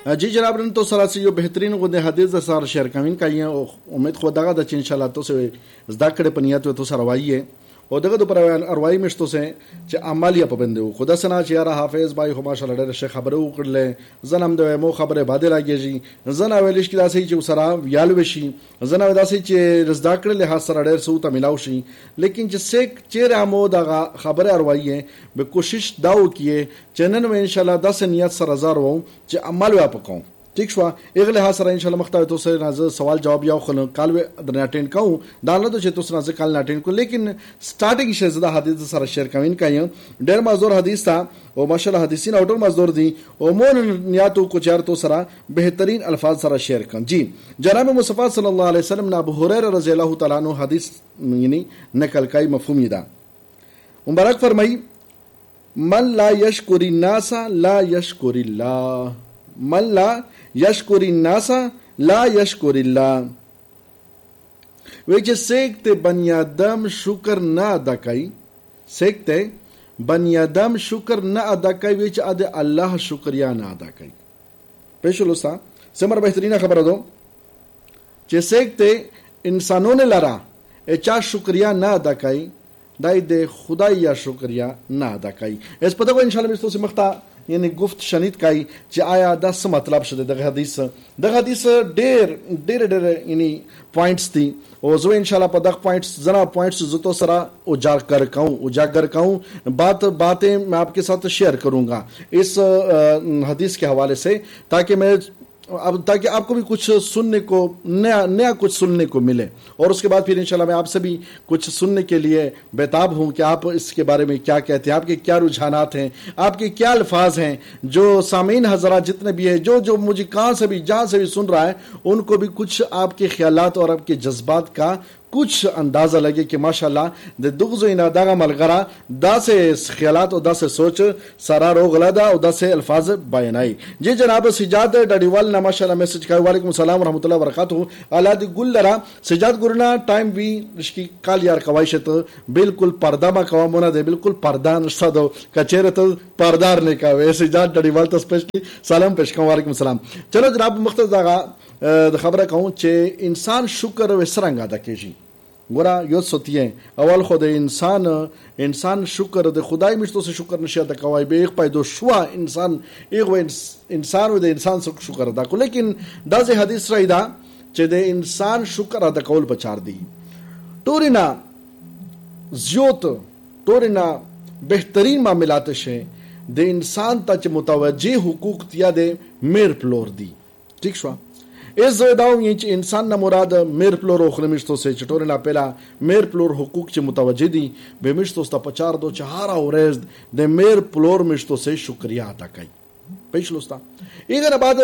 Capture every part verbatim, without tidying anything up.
جی جناب نن تو سره یو بهترین غو د حدیث د سره شیر کوین کایي او امید خو دغه د چې ان شاء الله تاسو زده کړې په نیت تو سره وایي او دغه د پر ارواي مشتو سه چې عمل یا پابند وو خدا سنا چې یاره حافظ بای خو ماشاءالله ډېر ښه خبره وکړله زنم د مو خبره باندې راګیږي زنه ویلش کې داسې چې سره ویال وشي زنه داسې چې رزدا کړل له سره ډېر سو ته ملاو شي لیکن چې سیک چیرې مو دغه خبره ارواي به کوشش داو کیه چې نن ان شاء الله داسې نیت سره زار وو چې عمل وا پکوم ٹھیک شو اغله ها سره ان شاء الله مختار تو سره ناز سوال جواب یو خل کال د اٹینڈ کوم دا نه چې تو سره کال اٹینڈ کو لیکن سٹارټینګ شزدا حدیث سره شیر کوین کایم ډیر مزور حدیث تا او ماشاءالله حدیثین او ډیر مزور دي او مون نیاتو کو چار تو سره بهترین الفاظ سره شیر کم جی جناب مصطفی صلی الله علیه وسلم نے ابو هريره رضی الله تعالی عنہ حدیث یعنی نقل کای مفهوم دا مبارک فرمای من لا یشکر الناس لا یشکر الله من لا یشکر الناس لا یشکر الله وی چې سیکته بنی آدم شکر نه ادا کوي سیکته بنی آدم شکر نه ادا کوي وی چې اده الله شکریا نه ادا کوي پېښلوسا سمر بهترینه خبره ده چې سیکته انسانونه لرا اچا شکریا نه ادا کوي دای د خدای یا شکریا نه ادا کوي اس په دغه ان شاء الله مستو سمختا یعنی گفت شنید کای چې آیا دا څه مطلب شته د حدیث د حدیث ډېر ډېر ډېر یعنی پوینټس دي او زه ان شاء الله په دغه پوینټس زرا پوینټس زه تو سره اجاگر کروں اجاگر کروں بات باتیں میں آپ کے ساتھ شیئر کروں گا اس حدیث کے حوالے سے تاکہ میں اب تاکہ آپ کو بھی کچھ سننے کو نیا نیا کچھ سننے کو ملے اور اس کے بعد پھر انشاءاللہ میں آپ سے بھی کچھ سننے کے لیے بیتاب ہوں کہ آپ اس کے بارے میں کیا کہتے ہیں آپ کے کیا رجحانات ہیں آپ کے کیا الفاظ ہیں جو سامعین حضرات جتنے بھی ہیں جو جو مجھے کہاں سے بھی جہاں سے بھی سن رہا ہے ان کو بھی کچھ آپ کے خیالات اور آپ کے جذبات کا کچھ اندازہ لگے کہ ماشاءاللہ د دغزو اینا دغه ملګرا داسې خیالات او داسې سوچ سره روغلا دا او داسې الفاظ بیانای جی جناب سجاد ډډیوال نه ماشاءالله میسج کوي وعلیکم السلام ورحمۃ اللہ وبرکاتہ اعلی دی ګل لرا سجاد ګورنا ټایم وی رشکی کال یار کوي شته بالکل پردا ما کومونه دی بالکل پردا نشته دو کچېره ته پردار نه کوي سجاد ډډیوال ته سپیشلی سلام پېښ کوم وعلیکم السلام چلو جناب مختصر دغه د خبره کوم چې انسان شکر وسرنګ ادا کوي ګورا یو سوتیه اول خو د انسان انسان شکر د خدای مشتو سے شکر نشه ادا کوي به یک پیدا شو انسان ایغو انسان و د انسان سره شکر ادا کو لیکن دا زه حدیث را دا چې د انسان شکر ادا کول پچار دی ټورینا زیوت ټورینا بهترین معاملات شه د انسان ته چې متوجه حقوق تیا د میر پلور دی ٹھیک شو اس زیداو یہ چې انسان نه مراد میر پلور او خلمشتو سے چټور نه پلا میر پلور حقوق چې متوجه دي به مشتو ست پچار دو چهارا اورز د میر پلور مشتو سے شکریہ ادا کوي پېښلوستا ایګر بعد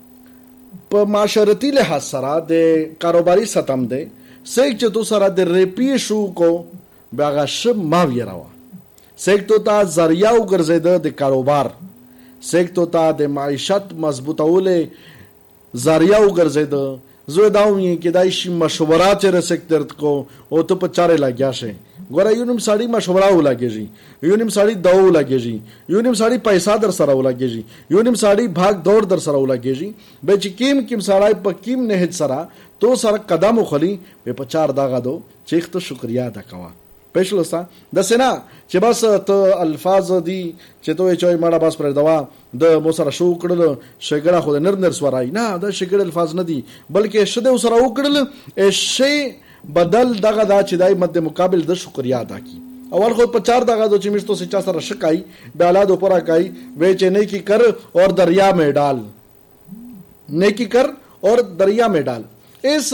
په معاشرتی لحاظ سره د کاروباري ستم ده سېک چې تو سره د ریپی شو کو باغه شب ما ویراوه سېک تو تا ذریعہ وګرځیده د کاروبار سېک تو تا د معیشت مضبوطوله ذریعہ وګرځیده زه دا ویم کې دای شي مشورات چر سیکټر کو او ته په چاره لاګیا شي ګوره یو نیم ساړی مشوره ولاګیږي یو نیم ساړی داو ولاګیږي یو نیم ساړی پیسې در سره ولاګیږي یو نیم ساړی بھاگ دور در سره ولاګیږي به چې کیم کیم ساړی په کیم نه هڅ سره تو سره قدم خلی به په چار داغه دو چې ته شکریا ادا کوا پېښلوستا د سینا چې بس ته الفاظ دي چې ته چوي ماړه بس پر دوا د مو سره شو کړل شګړه خو نر نر سورای نه د شګړه الفاظ نه دي بلکې شده سره وکړل شی بدل دغه دا چې دای مد مقابل د شکریا ادا کی اول خود په چار دغه د چمیشتو سے چا سره شکای به اولاد اوپر کای وې چې نه کی کر اور دریا میں ڈال نیکی کر اور دریا میں ڈال اس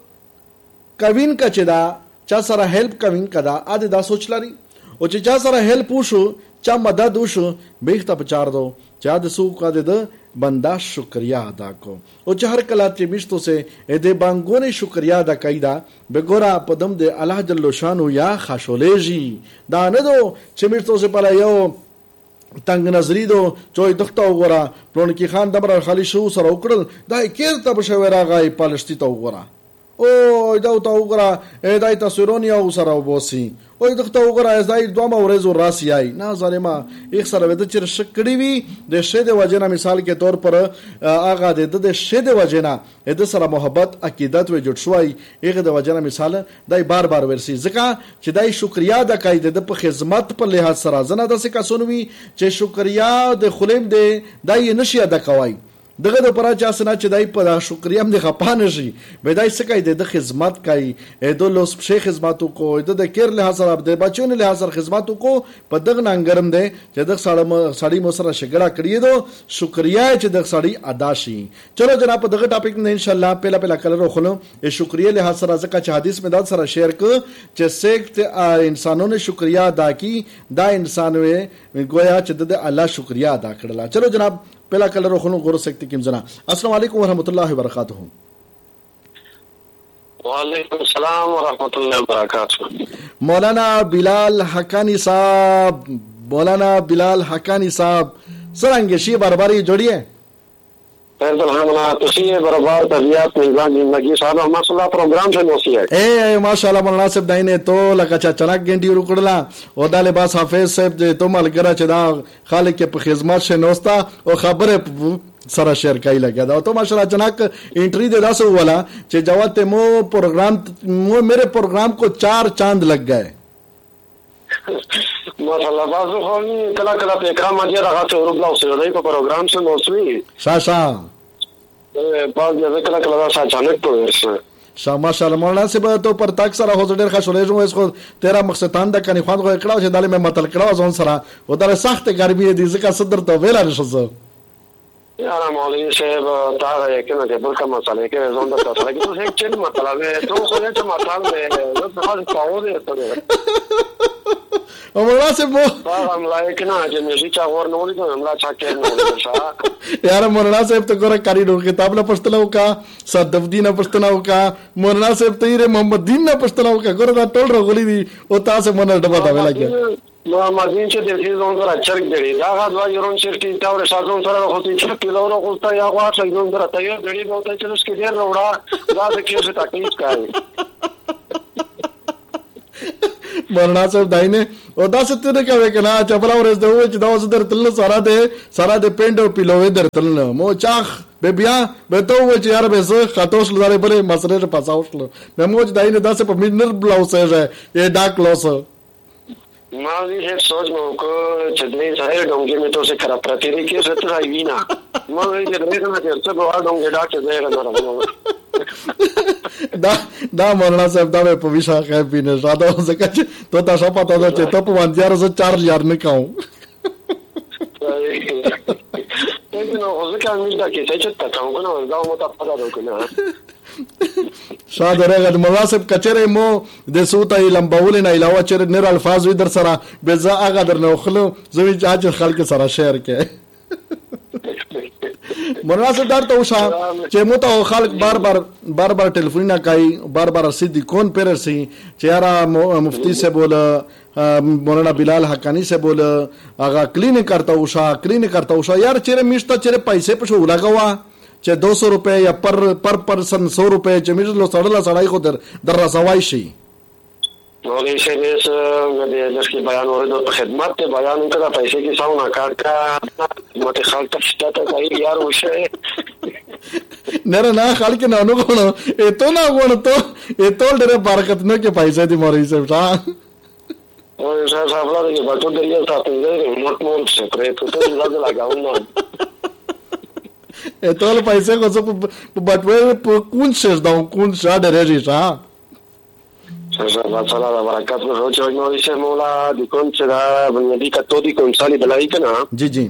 کوین کا چدا چا سره هیلپ کوین کدا اده دا سوچ لري او چې چا سره هیلپ وشو چا مدد وشو بیخته پچار دو چا د سو کا د بندا شکریا ادا کو او چې هر کله چې مشتو سے اده بانګونه شکریا ادا کیدا بګورا پدم د الله جل شانو یا خاشولېږي دا نه دو چې مشتو سے پر یو تنگ نظری دو چوي دخته وګورا پلون کې خان دبر خالی شو سره وکړل دا کېرته بشوي راغی پالشتي ته وګورا او دا ته وګړه دای تصویرونه او سره وبوسي او دغه وګړه دای دوه ورځو راسي آی نه ظالما یک سره ود چې شکړی وي د شه د وجنه مثال کې طور پر هغه د شه د وجنه د سره محبت عقیدت و جوړ شوی هغه د وجنه مثال دای بار بار ورسي ځکه چې دای شکریا د قاعده د په خدمت په لحاظ سره زنه د څه کسونوي چې شکریا د خلیم د دای نشي ادا کوي دغه د پراچا سنا چې دای په شکریا هم د خپانه شي به دای څه کوي د خدمت کوي د لوس شیخ خدماتو کو د کیر له سره د بچونو له سره خدماتو کو په دغه ننګرم دی چې د سړی سړی مو سره شګړه کړی دو شکریا چې د سړی ادا شي. چلو جناب په دغه ټاپک نه ان شاء الله پهلا پهلا کلر خلو شکریا له سره ځکه چې حدیث میں دا سره شیر ک چې سیکت انسانونو شکریا ادا کی دا انسان وي گویا چې د الله شکریا ادا کړل. چلو جناب پہلا کلر خلو غور سکتے کیم زنا. السلام علیکم ورحمۃ اللہ وبرکاتہ. وعلیکم السلام ورحمۃ اللہ وبرکاتہ. مولانا بلال حقانی صاحب مولانا بلال حقانی صاحب سرنگ شی برباری جوڑی ہے برابر طبیعت نظام زندگی صاحب ماشاءاللہ پروگرام سے نوسی ہے اے ماشاءاللہ مولانا صاحب داینے تو لکه چا چنک گنٹی ورکړلا او د لباس حافظ صاحب دې تو ملګری چې دا خالق کې په خدمت شه نوستا او خبره سره شیر کای لگا دا تو ماشاءاللہ چنک انٹری دے داسو والا چې جواب ته مو پروگرام مو میرے پروگرام کو چار چاند لگ گئے ماشاءاللہ بازو خو کلا کلا په اکرام باندې راغته ورغلا اوسه دی په پروگرام سے نوسوي شاشا باز دې کلا کلا سا چانک تو ورسه شاه ماشاءالله مولانا صاحب تو پر تاک سره هو ډېر خوشاله یم اس خو تیرا مقصد تان د کني خوان غو کړه چې داله مې متل کړه ځون سره و دره سخت ګرمي دي ځکه صدر ته ویل راشي یاره مولوی صاحب تا یې کنه د بل کوم مسئله کې ځون د تاسو کې څه چې مطلب ہے تو خو یې چې مطلب ہے نو څه پاو دی ته او مولانا صاحب هغه ملای کنه چې مې چې اور نو لیدو هملا چا کې نو لیدو یاره مولانا صاحب ته ګوره کاری نو کتاب له پښتنو کا صدف دین پښتنو کا مولانا صاحب ته محمد دین نه پښتنو کا ګوره دا ټول رغولي دي او تاسو مونږ ډبا دا ویلا کې محمد دین چې د دې ځون سره چرګ دی دا غوا یورون شرکت تا ور شاګون سره خو چې کیلو ورو کوستا یا غوا څنګه ځون سره ته یې غړي نو ته چې اس کې ډیر وروړه دا څه کې څه تکلیف کوي مولانا صاحب داینه او دا څه تر کوي کنه چپلا ورځ د و چې دا وسه در تل سره ده سره د پینډ او پیلوې در تل مو چاخ به بیا به تو و چې یار به زه خاطوش لاره بلې مسله په پاساوشل مې مو چې داینه دا څه په مینر بلاوسه یې ډاک لوسه ما دې سوچ مو کو چې دې ځای ډونګې مې تو څه کرا پرتی دې کې څه راي وینا ما دې دې نه چې څه به ډونګې ډاک ځای نه دا دا مولانا صاحب دا په ویشا خیر پینه زاده ځکه چې تو تاسو پتا ده چې ته په باندې زه چار یار نه کاو نو ځکه مې دا کې چې ته څنګه نو دا مو ته پتا ده کنه شاده رغد مناسب کچره مو د سوته لمبول نه علاوه چر نر الفاظ در سره به زه هغه در نو خلو زوی چې خلک سره شیر کې مناسب دار ته وشا چې مو ته خلک بار بار بار بار ټلیفون کوي بار بار سیدی کون پر سي چې یارا مفتی سے بولا مولانا بلال حقانی سے بولا هغه کلینک کرتا وشا کلینک کرتا وشا یار چیرې میشته چیرې پیسې پښو لګوا چې دو سو روپے یا پر پر پرسن سو روپے چې میږي لو سړلا سړای خو در در رسوای شي نو دې شه دې د لږ بیان ورته په خدمت ته بیان کړه پیسې کې څاو نه کار کا مته خلک ته ته کوي یار وشه نه نه خلک نه نو غونو اته نه غونو ته اته ډېر برکت نه کې پیسې دې موري صاحب او زه صاحب لا دې په ټول دې تاسو دې موټ موټ څه پرې ته ته لا لګاو نو ټول پیسې خو څه په بټوي په کون څه دا کون څه درېږي ښا څه الله تعالی برکات ورو چې نو یې مولا د کوم چې دا باندې کتو دي کوم سالي بلای کنه جی جی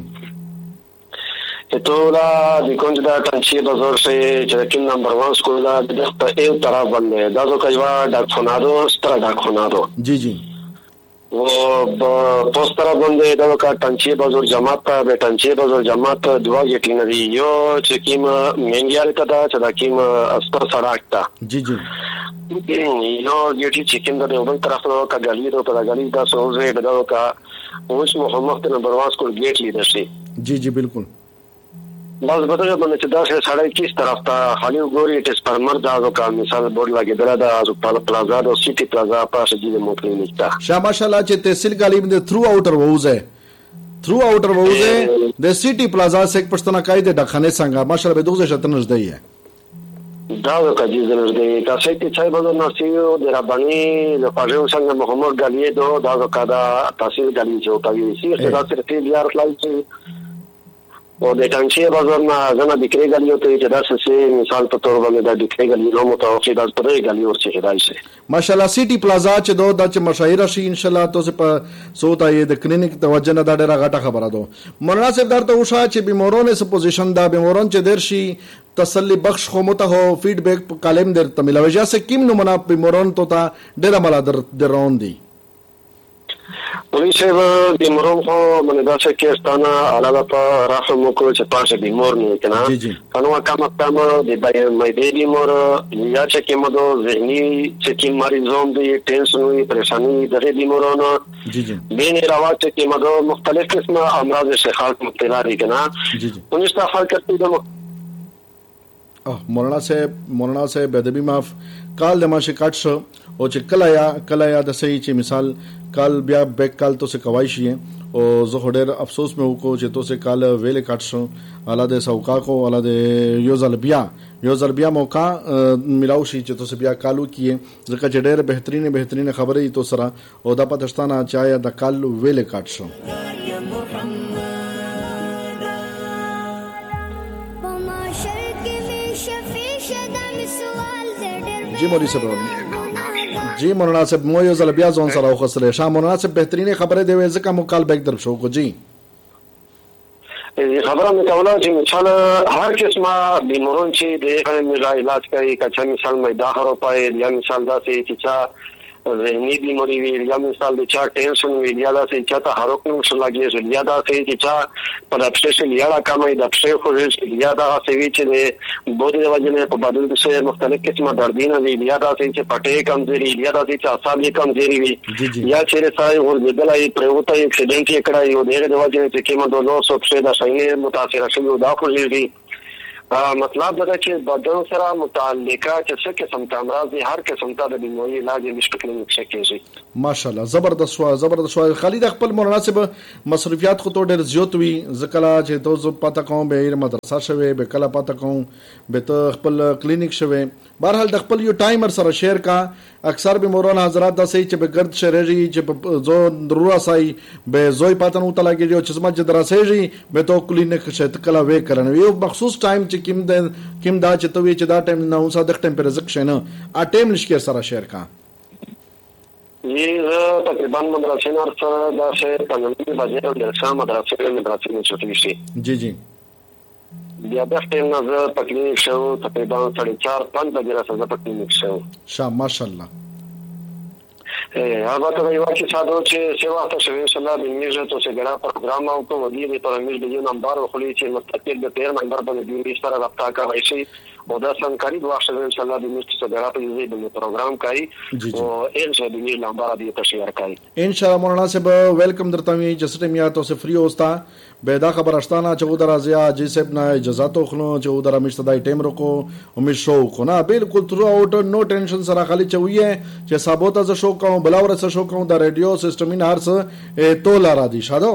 ته لا د کوم چې دا تنشي بازار سے چې کوم نمبر ون سکول دا د یو طرف باندې دا زو کایوا دا خونادو ستر دا خونادو جی جی و پوسټر باندې دا کا تنشي بازار جماعت به تنشي بازار جماعت دوا یې نه دی یو چې کیم منګیال کدا چې دا کیم استر سړک تا جی جی یو یوټي چیکن دا یو بل طرف نو کا غالي ته په غالي دا سوزه بدو کا اوس محمد نمبر ون سکول گیټ لیدل شي جی جی بالکل بس بدغه باندې چې دا سړی کیس طرف ته خالي ګوري ټسپرمر دا کا مثال بورډ لګیدل دا از پلازا د سیټي پلازا پاسه دی مو کلینیک تا شاه ماشاءالله چې تحصیل غالب د تھرو اوټر ووزه تھرو اوټر ووزه د سیټي پلازا سیک پښتنه کای د ډخانه څنګه ماشاءالله به دوزه شتن نږدې یې دا کا دې زنه دا سیټي چای بدو ناسیو د ربانی د پاجو څنګه محمد غالیه دو دا کا دا تحصیل غالی چې کوي سی دا سره تی بیا راتلای او د ټانچې بازار نه زنه د کړي غلیو ته چې دا څه مثال په تور باندې د کړي غلیو نو متوقع د پرې غلیو څخه راځي ماشاءالله سیټي پلازا چې دو د مشاهيره شي ان شاء الله تاسو په سوتا یې د کلینیک توجه نه دا ډیره غټه خبره ده مولانا صاحب درته وشا چې بیمارونو سه پوزیشن دا بیمارون چې درشي تسلی بخش خو مته هو فیډبیک په کلم درته ملوي چې کیم نمونه بیمارون ته تا ډیره مل در درون دي پولیس د بیمارون خو باندې دا څه کېستانه علاوه په رحم وکړو چې پاسه بیمار نه کنه کنو کم کم د بای مې د بیمار یا چې کېمدو ذهني چې کې مریضوم دي ټینشن وي پریشانی د بیمارونو جی جی بین رواج چې کېمدو مختلف قسمه امراض شخص مبتلا دي کنه پولیس ته حل کوي د مولانا صاحب مولانا صاحب ادبی معاف کال د ماشه کټ شو او چې کله یا کله یا د صحیح چې مثال کال بیا بیک کال تو سے کوای شي او زه ډېر افسوس مې وکړو چې تو سے کال ویل کټ شو اعلی د سوکا کو اعلی د یو ځل بیا یو ځل بیا موقع ملاو شي چې تو سے بیا کالو کیه ځکه چې ډېر بهترین بهترین خبرې تو سره او د پاتشتانه چایا د کال ویل کټ شو جی مولوی صاحب جی مولانا صاحب مو یو ځل بیا ځون سره وخسره شاه مولانا صاحب بهترینه خبره دی ځکه مو کال بیک در شو کو جی خبره مې کوله چې مثال هر قسمه بیمارون چې د هغه علاج کوي کچا مثال مې دا هرو پای یا مثال دا چې چې ذهني بیماری وی یا مثال د چا ټینشن وی یا دا چې چا ته هروک نو شو لګي یا دا چې چا په اپسټیشن یا دا کومه د اپسټیشن خو یا دا چې چې بودی د وجنه په بدل د څه مختلف قسمه دردینه وی یا دا چې پټه کمزوري یا دا چې اعصاب کمزوري وی یا چې سای ور بدلای پروته اکسیډنټ یې کړای او دغه د وجنه چې کیمه د نو سو په دا شاینه متاثر شوی دا خو لري مطلب دا چې بدن سره متعلقه چې څه قسم امراض دي هر قسم ته د بیماري علاج مشکل نشي کېږي ماشاءالله زبردست شو زبردست شو خالد خپل مناسب مصرفيات خو ته ډېر زیات وي ځکه چې تو پته کوم به مدرسه شوي به کله پته کوم به ته خپل کلینیک شوي بهرحال د خپل یو ټایمر سره شیر کا اکثر بیماران حضرات دا صحیح چې به ګرد شریږي چې زو ضرورت سای به زوی پاتن او تلاګي چې سمجھ دراسېږي به تو کلینیک شت کله وې کرن یو مخصوص ټایم چې کیم د کیم دا چې تو چې دا ټایم نه اوسه د ټایم پر رزق شنه ا ټایم نشکر سره شیر کا یې تقریبا مدرسې نور سره دا شی په نوې بجې د شام مدرسې مدرسې نه چوتې شي جی جی بیا د ټیم نه تکلیف شو تقریبا ساڑھے چار پانچ بجې راځه په کلینیک شو شاه ماشاءالله اه البته دا یو چې ساده چې سیوا تاسو ان شاء الله د میزه تو څه ګرا پروګرام او کو ودی د پرمیز د یو نمبر خو لې چې مستقل د پیر نمبر باندې د سره رابطه کوي شي او دا څنګه کاری واښه ان شاء الله د میزه څه ګرا په یوه د پروګرام کوي او ان شاء الله د میزه نمبر دی ته شیر کوي ان شاء الله مولانا صاحب ویلکم درته وي چې سټیم یا تاسو فری اوستا به دا خبر اشتانه چې ودر ازیا جی صاحب نه اجازه تو خلو چې ودر مشتدای ټیم رکو امید شو کو نه بالکل تر اوټ نو ټینشن سره خالی چوي چې ثابت از شو کوم بلاور سره شو کوم د ریډیو سیستم ان هرڅ تو لاره دي شادو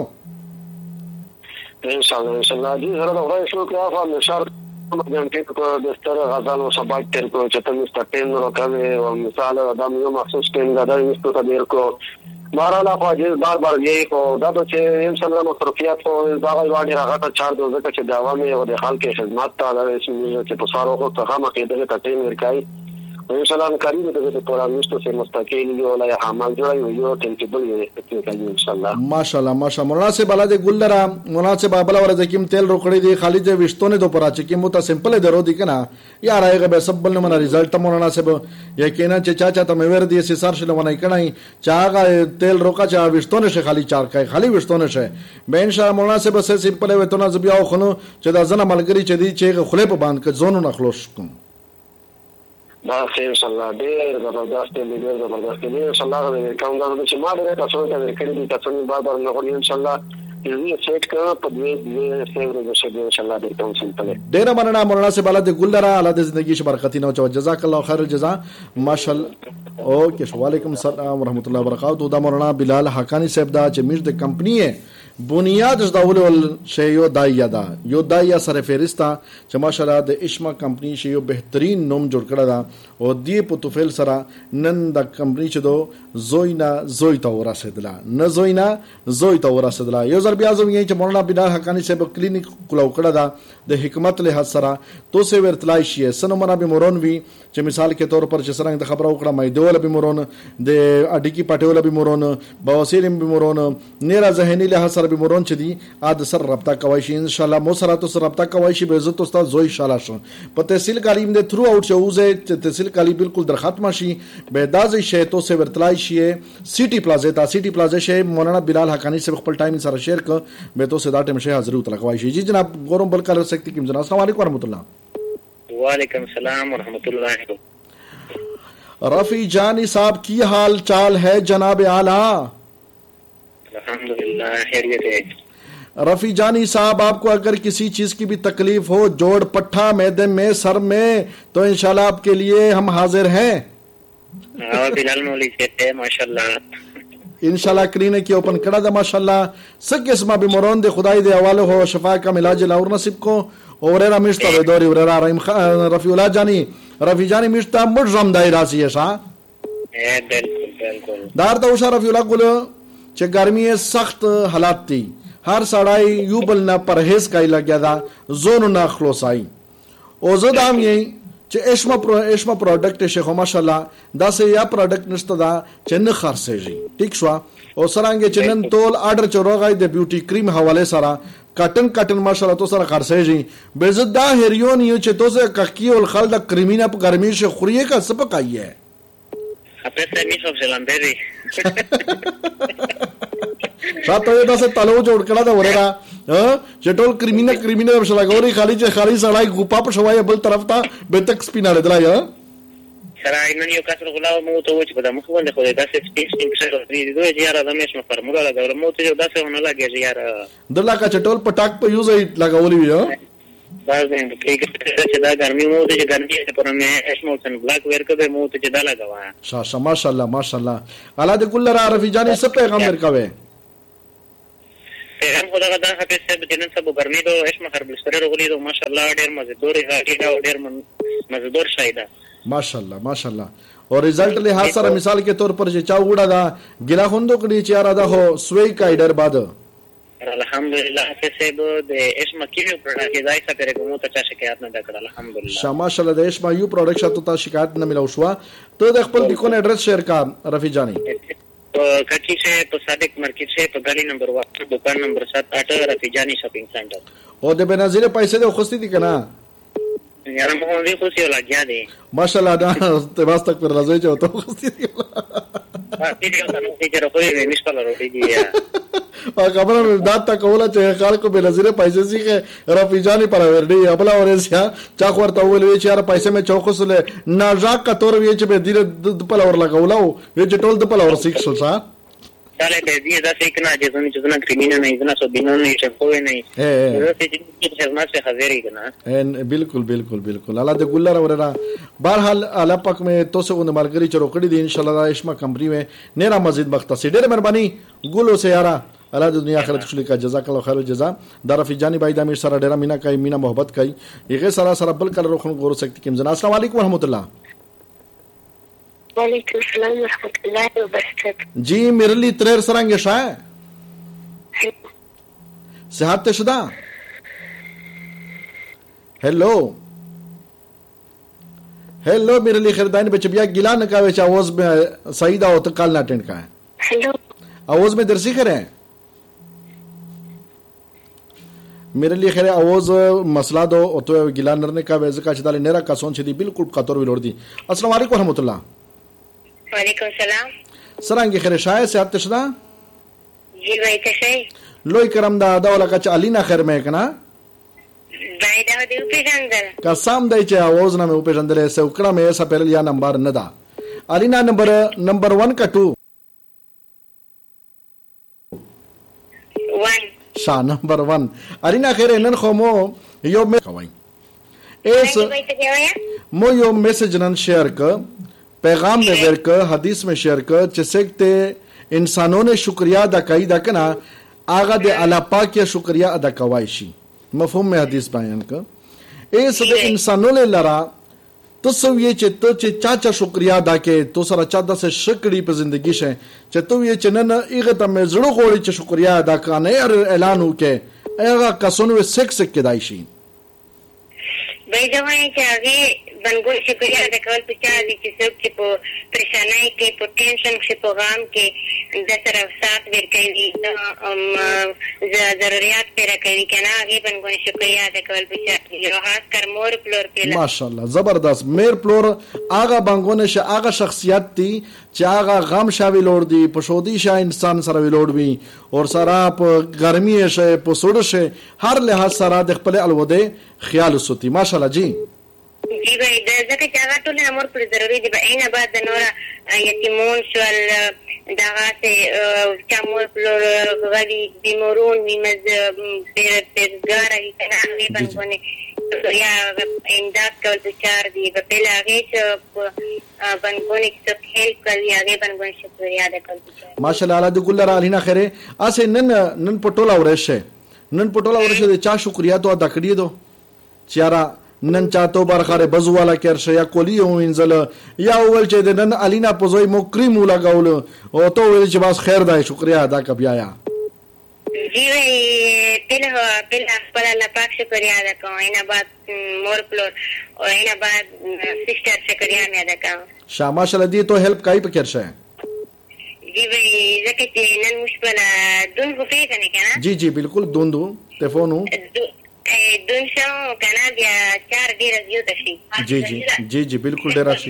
ان شاء الله ان شاء الله دې سره دا وایي شو کړه په نشر مګم کې کو د ستر غزل او سبق تر کو چې تم ستټین راکوي او مثال دا یو مخصوص ټیم غدا یې ستو ته کو ماراله خو دې بار بار یې کو دا چې ان شاء الله مصرفيات خو دا غواړي راغته چار دوزه چې دا عوامي او د خلکو خدمت ته دا چې په سارو خو څنګه مخې دغه ټیم ورکای ان شاء الله کاری دغه د پروګرامستو سره مستقل یو لا عمل جوړي یو ټینټیبل یو کوي ان شاء الله ماشاءالله ماشاءالله مناسب بلد ګلدرا مناسب بل ور ځکیم تیل روکړی دی خالي د وشتونه د پراچ کې مو ته سمپل درو دی کنه یا رايغه به سبل نه من رزلټ مناسب یقینا چې چا چا ته مې ور دي سي سر شل ونای کنه چاغه تیل روکا چا وشتونه شه خالي چار کوي خالي وشتونه شه به ان شاء الله مناسب سه سمپل وته نه بیا خو چې دا زنه ملګری چې دی چې خله په باندې ک زونو نخلوش کوم دا ان شاء الله ډېر زبردست دی ډېر زبردست دی ان شاء الله کوم دا چې ما ډېر تاسو ته ورکړی دي تاسو نه بار بار نه غوړي ان شاء الله یو سیټ کا په دې دې سیور د شه ان شاء الله د کوم سمپل ډیر مننه مولانا سے بالا د ګل را الله د زندگی ش برکتی نو چو جزاک الله خیر الجزاء ماشاءالله اوکے وعلیکم السلام ورحمۃ اللہ وبرکاتہ دا مولانا بلال حقانی صاحب دا چې میش د کمپنی بنیاد د اول شی یو دایا دا یو دایا سره فهرستا چې ماشاءالله د اشما کمپنی شی یو بهترین نوم جوړ کړی دا او دی په توفیل سره نن د کمپنی چې دو زوینا زوی ته ورسېدله نه زوینا زوی ته ورسېدله یو ځل بیا زم یې چې مولانا بلال حقانی صاحب کلینیک کلاو کړی دا د حکمت له حد سره تو سه ورتلای شي سنو منا به مورون وی چې مثال کې تور پر چې سرنګ د خبرو کړه مې دوله به مورون د اډیکی پټول به مورون بواسیر به مورون نیرا ذهنی له سره به مورون چې دی اد سر رابطه کوي شي ان شاء الله مو سره تو سر رابطه کوي شي به عزت استاد زوی ان شاء الله شو په تحصیل تعلیم د تھرو اوټ شوزه چې تحصیل تعلیم بالکل در ختم شي به داز شي تو سه ورتلای شي سیټي پلازا تا سیټي پلازا شي مولانا بلال حقانی سے خپل ټایم سره شیر ک به تو سه دا ټیم شي حاضر وتل کوي شي جی جناب ګورم بل کار سکتی کی جناب السلام علیکم ورحمۃ اللہ وعلیکم السلام ورحمۃ اللہ رفیع جانی صاحب کی حال چال ہے جناب اعلی الحمدللہ خیریت ہے رفیع جانی صاحب آپ کو اگر کسی چیز کی بھی تکلیف ہو جوڑ پٹھا میدے میں سر میں تو انشاءاللہ آپ کے لیے ہم حاضر ہیں بلال مولی سے ماشاءاللہ انشاءاللہ کرینے کی اوپن کڑا دا ماشاءاللہ سک اسما بیمارون دے خدای دے حوالے ہو شفا کا علاج لاور نصیب کو اوریرا مشتا وی دوری اوریرا رحیم رفیع اللہ جانی رفیع جانی مشتا مڑ رم دائی راسی ہے شاہ بالکل بالکل دار تا اوشا رفیع اللہ گلو چه گرمی سخت حالات تی هر سړی یو بل نه پرهیز کوي لګیا دا زونو نه خلاصای او زه دا هم یې چې اشما پرو اشما پروډکټ شیخ ماشاءالله دا سه یا پروډکټ نشته دا چې نه خرڅېږي ټیک شو او سرانګه چې نن ټول آرډر چروغای د بیوټي کریم حواله سره کاټن کاټن ماشاءالله تو سره خرڅېږي به زه دا هریون یو چې تو سه ککی او خلد کریمینا په ګرمي شه خوريه کا سپکایي خپل سمې خو ځلندري شاته یو داسې تلو جوړ کړه دا ورېرا چې ټول کریمینا کریمینا په شلاګوري خالي چې خالي سړای ګوپا په شوای بل طرف ته به تک سپیناله دلای سره نن یو کس غلاو مو ته وچ په دمخ باندې خو دا څه سپیس سپیس سره دی دوی یاره د مېش فرموله لګول مو ته دا څه نه لګي یاره دلته کا چټول پټاک په یوز لګولې وی باز دې کې چې دا ګرمي مو ته چې ګرمي په مې اسمو سن بلاک ورک به مو ته چې دا لګوا شاه ماشاءالله ماشاءالله الله دې ګل را رفیع جانی څه پیغام ورکوي پیغام خدا غدا حافظ صاحب جنن صاحب ګرمي دو اسمه خربلستر رغلی دو ماشاءالله ډېر مزدور هاګي دا ډېر مزدور شایدا ماشاءالله ماشاءالله اور رزلٹ له حاصل سره مثال کے طور پر چې چا وډا دا ګلا خوندو کړي چې را دا هو سوی کایډر بعد الحمدلله حافظ صاحب د اسما کیو پروډکټ کې ځای څخه پرې کومه ته شکایت نه وکړه الحمدلله شاماشله د اسما یو پروډکټ شته ته شکایت نه ملو شو ته د خپل د کون ایڈریس شیئر کا رفیع جانی کچی سے تو صادق مارکیٹ سے تو گلی نمبر واحد دکان نمبر سات آٹھ رفیع جانی شاپنگ سینٹر او د بنظیر پیسې د خوستي دي کنه یار مو دې خو سي لګیا دي ماشاءالله دا ته واس تک پر راځي چې ته خوستي دي دې ته نو چې راخوي مې نشپل روټي دي او خبره دا تا کوله چې خلکو بنظیر پیسې سي رفیع جانی پر ورډي خپل اورسیا چا خورته ولې چې یار پیسې مې چوکسله ناجاک کتور وی چې به دې د په لور لګولو وی چې ټول د په لور سیک شو څا چاله دې دې دا څه کنه چې څنګه چې څنګه کریمینل نه ځنه سو بینو نه چې کوی نه زه چې چې ما څه حاضرې کنه بالکل بالکل بالکل الله دې ګلره وررا بهرحال الله پاک مې تو سه غو مالګری چروکړي دي ان شاء الله اشما کمپنی में نیرا مزید مختصر ډېر مهرباني ګلو سے یارا الله د دنیا آخرت خوشی کا جزاک الله خیر الجزاء دا رفیع جانی بھائی دا میر سره ډېر مینا کوي مینا محبت کوي یغه سره سره بل کله روخن غور سکتی کیم جنا السلام علیکم ورحمت الله وعلیکم السلام ورحمۃ اللہ وبرکاتہ جی میرے لیے تریر سرنگ شاہ صحت شدہ ہیلو ہیلو میرے لیے خیردانی بچے بیا گلا نہ کہے چا آواز میں سعیدہ ہو تو کال نہ اٹینڈ کا ہے ہیلو آواز میں درسی کریں میرے لیے خیر آواز مسئلہ دو او تو گلا نرنے کا ویزا کا چدال نیرا کا سون چھدی بالکل قطور وی لوڑ دی السلام علیکم ورحمۃ اللہ وعلیکم السلام سرانگی خیر شای صحت تشدا جی بھائی تشای لوی کرم دا دا ولا کا علینا خیر میں کنا بھائی دا دی په جندل قسم دای چې आवाज نه مې په جندل سه وکړه مې ایسا پہل یا نمبر نه دا علینا نمبر نمبر ون کا ټو ون شا نمبر ون ارینا خیر نن خو مو یو می کوي ایس مو یو میسج نن شیئر ک پیغام میں ورک حدیث میں شیئر ک چسکتے انسانوں نے شکریہ ادا کئی دا کنا آغا دے اللہ پاک کیا شکریہ ادا کوای شي مفهوم میں حدیث بیان ک ایس دے انسانوں لے لرا تسو یہ چې ته چې چا چا شکریہ ادا کې تو سره چا د شکړی په زندگی شه چې ته یې چې نن ایغه ته مې زړه غوړي چې شکریہ ادا کانه اعلان وکې هغه کسونو سک سک کېدای شي بھائی جوان چې هغه بنګول شکریہ ادا کول په چا دي چې څوک چې په پریشانای کې په ټینشن کې په غم کې د سره سات ورکوي د ضرورت پیدا کوي کنه هغه بنګول شکریہ ادا کول په چا دي یو خاص کر مور پلور پیلا ماشاءالله زبردست میر پلور هغه بنګونه شه هغه شخصیت دي چې هغه غم شاوی لور دی په شودي شه انسان سره ویلوړ وي اور سره په ګرمي شه په سوړ شه هر لحاظ سره د خپل الوده خیال وسوتی ماشاءالله جی جی بھائی ځکه چې هغه ټول امر پر ضروري دي به عین بعد د نور یتیمون شول دغه ته چمور پر غوړي بیمارون نیمز پیر پیرګار هي کنه هغه باندې یا امداد کول د چار دی په بل هغه چې باندې څه هیلپ کوي هغه باندې شکریہ ادا کوي ماشاءالله الله د ګلر الینا خیره اسه نن نن پټولا ورشه نن پټولا ورشه د چا شکریہ تو ادا کړی دو چیارا نن چاته برخه بزواله کرشه یا کولی وینځل یا اول چې د نن الینا پوزوي مو کریم لگاول او ته ویل چې بس خیر دی شکریہ ادا ک بیا یا جی پله پله خپل الله پاک شکریہ ادا کوم اینا بعد مور پلور او اینا بعد سسٹر شکریہ مې ادا کوم شامه شل دی تو هیلپ کای پکر شه جی وی زکه چې نن مشکل دون کو پیګ نه کنه جی جی بالکل دون دو تلفونو دون شو کنه بیا چار ډیر زیات شي جی جی جی جی بالکل ډیر شي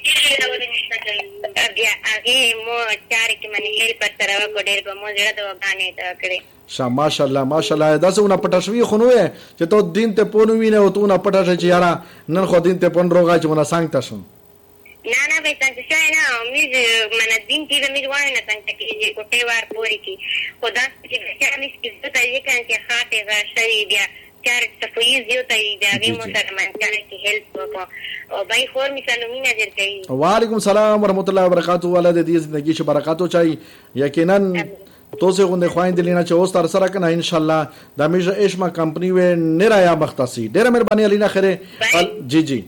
بیا هغه مو چار کې منی هیلپ سره کو ډیر په مو زړه د وګانې ته کړې شا ماشاءالله ماشاءالله دا څونه پټشوي خنوې چې ته دین ته پونو وینې او ته نه پټه چې یارا نن خو دین ته پون روغا چې ونه څنګه تاسو نه نه به څنګه شای نه امید من دین کې به امید وای نه څنګه کې کوټه وار پوری کې خدا چې چې مې کې ته یې کان چې خاطه غشري بیا چار تفویض یو ته دی مو سره من چې هیلپ وکړو او بای خور می سلامونه درکې وعلیکم السلام ورحمت الله وبرکاتہ ولادت دې زندگی شه برکاتو چای یقینا تو سے غوندې خوایند لینا چې اوس تر سره کنه ان شاء الله د میجه اشما کمپنی و نرایا مختصی ډیره مهرباني الینا خیره جی جی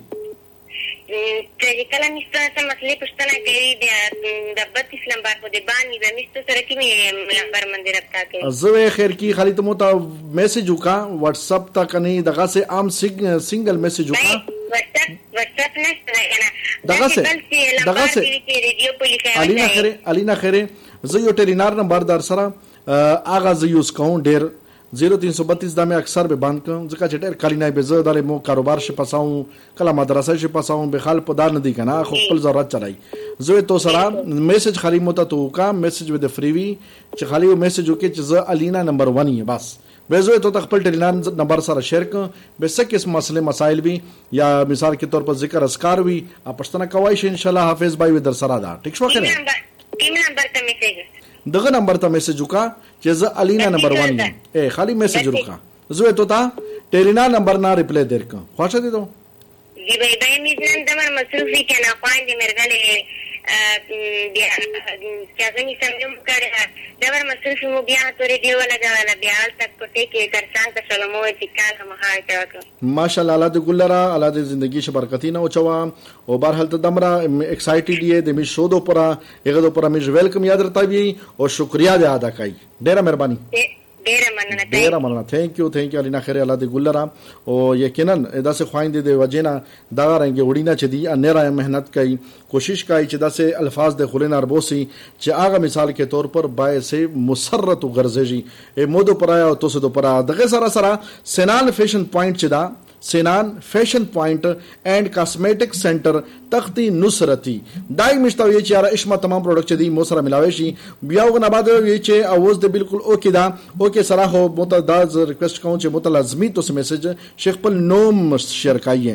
چې کله مستر سم مسلې پښتنه کوي د بت اسلام بار په دې باندې د مستر سره کې مې نمبر باندې رابطه کوي زوی خیر کی خالد مو ته میسج وکا واتس اپ تا کني دغه سه عام سنگل میسج وکا واتس اپ واتس اپ نشته کنه دغه سه دغه سه ریډیو په لیکه الینا خیره الینا خیره زه یو ټرینار نمبر در سره اغه ز یوز کوم ډیر زیرو تین سو بتیس دا مې اکثر به بند کوم ځکه چې ډېر کلی نه به زه د مو کاروبار شي پساوم کله مدرسه شي پساوم به خال په دار نه دی کنه خو خپل ضرورت چلای زه تو سره میسج خالی مو ته تو کا میسج ود فری وی چې خالی میسج وکي چې زه الینا نمبر ون یې بس به زه تو خپل ټلیلان نمبر سره شیر کوم به څه کیسه مسله مسائل وی یا مثال کے طور پر ذکر اذکار وی پښتنه کوي شي ان شاء الله حافظ بھائی در سره دا ټیک شو کنه ټیم نمبر ته میسج دغه نمبر ته میسج وکا چې زه الینا نمبر ون یم اے خالی میسج وکا زه ته تا ټیلینا نمبر نه ریپلای درک خوښه دي ته دی به به مې نن دمر مصروفي کنه خواندې مرغله بیا چې غني سمجم کړه دمر مصروفي مو بیا ته ریډیو لګاوله بیا تک کوټه کې ترڅنګ ته سلامو ټیکال هم هاته وکړه ماشاءالله الله دې ګلرا الله دې زندگی شه برکتی نه او چوا او بهر حالت دمرا ایکسایټډ دی د می شو دو پرا هغه دو پرا می ویلکم یاد رتا وی او شکریا دې ادا کای ډیره مهرباني ډیره مننه ډیره مننه ثانک یو ثانک یو الینا خیر الله دې ګلرا او یقینا دا سه خوایند دې وجینا دا رنګ وړینا چې دی ان را مهنت کوي کوشش کوي چې دا سه الفاظ د خلین اربوسی چې هغه مثال کے طور پر بای سے مسرت غرزجی مودو پرایا او توسو دو پرا دغه سره سره سنان فیشن پوینټ چې دا سینان فیشن پوینٹ اینڈ کاسمیٹک سینٹر تختی نصرتی دای مشتاوی چې یاره اشما تمام پروډکټ دی مو سره ملاوي شي بیا وغه نه بعد وی چې اوس د بالکل اوکې دا اوکې سره هو متداز ریکوست کوم چې متلازمی تو میسج شیخ په نوم شیر کایې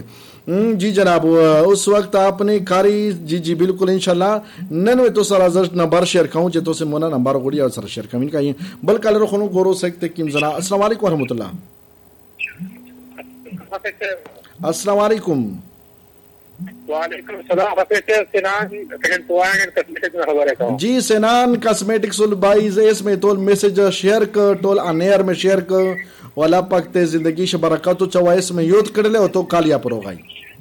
जी जनाब, उस वक्त आपने कारी जी जी बिल्कुल इंशाल्लाह नन तो सर अजर नंबर शेयर कहूँ जे तो से मोना नंबर गोड़ी और सर शेयर कमिन का ये बल कलर खनो गोरो सकते किम जना। अस्सलाम वालेकुम रहमतुल्लाह। अस्सलाम वालेकुम। वालेकुम सलाम। सेनान कॉस्मेटिक्स में खबर है जी, सेनान कॉस्मेटिक्स भाई इसमें तो मैसेज शेयर कर टोल अनेर में शेयर कर वाला पकते जिंदगी से बरकत तो चवाइस में यूथ कर ले तो कालिया पर होगा।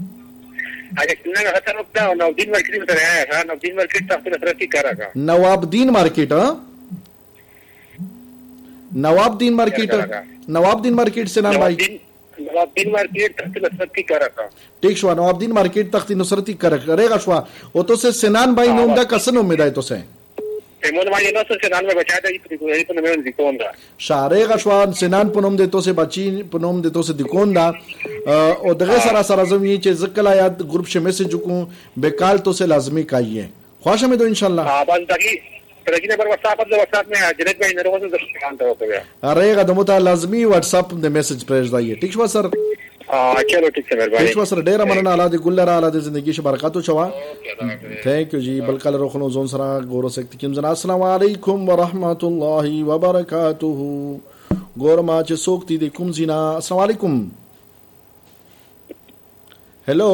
नवाबदीन मार्केट में है नवाबदीन मार्केट तरक्की कर रहा नवाबदीन मार्केट नवाबदीन मार्केट नवाबदीन मार्केट से नाम भाई नवाबदीन मार्केट तख्ती नुसरती कर रहा ठीक शवा नवाबदीन मार्केट तख्ती नुसरती कर करेगा शवा वो तो से सेनान भाई नोमदा कसन उम्मीद है तो से शारेगा शवा सेनान पुनम देतो से बची पुनम देतो से दिकोंदा और दगे सारा सारा जमी चे जकला याद ग्रुप से मैसेज को बेकाल तो से लाजमी काइए ख्वाहिश में तो इंशाल्लाह हां बस ताकि तरकीने पर व्हाट्सएप पर व्हाट्सएप में जनेत भाई नरो से दर्शक हो गया अरेगा दमुता लाजमी व्हाट्सएप दे मैसेज भेज दाइए ठीक शवा सर। हां चलो ठीक है मेहरबानी ठीक सर डेरा मनना अला दे गुल्लरा अला दे जिंदगी से बरकत चवा थैंक यू जी बल कलर रखनो जोन सरा गोरो से किम जना। अस्सलाम वालेकुम व रहमतुल्लाहि व बरकातुहू गोर मा चे सोक्ति दे कुम जिना। अस्सलाम वालेकुम। हेलो